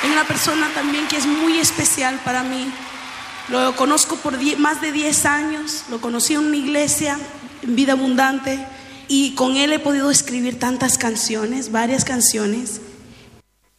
Hay una persona también que es muy especial para mí. Lo conozco por más de 10 años. Lo conocí en una iglesia, en Vida Abundante, y con él he podido escribir tantas canciones, varias canciones.